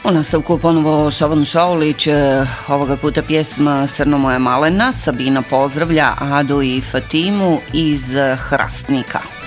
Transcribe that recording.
U nastavku ponovo Šaban Šaulić, ovoga puta pjesma Srno moja malena. Sabina pozdravlja Adu i Fatimu iz Hrastnika.